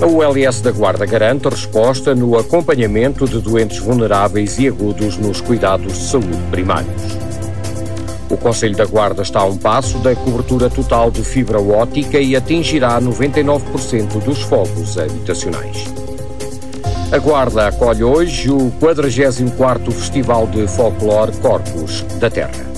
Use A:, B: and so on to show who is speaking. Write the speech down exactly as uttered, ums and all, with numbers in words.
A: A U L S da Guarda garante resposta no acompanhamento de doentes vulneráveis e agudos nos cuidados de saúde primários. O Conselho da Guarda está a um passo da cobertura total de fibra óptica e atingirá noventa e nove por cento dos fogos habitacionais. A Guarda acolhe hoje o quadragésimo quarto Festival de Folclore Corpos da Terra.